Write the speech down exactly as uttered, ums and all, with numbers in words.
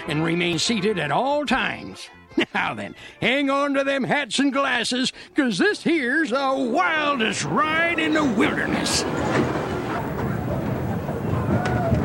and remain seated at all times. Now then, hang on to them hats and glasses, 'cause this here's the wildest ride in the wilderness.